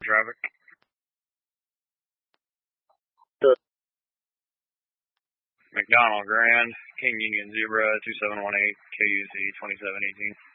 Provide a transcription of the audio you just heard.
traffic. McDonald Grand, King Union Zebra, 2718, KUZ 2718.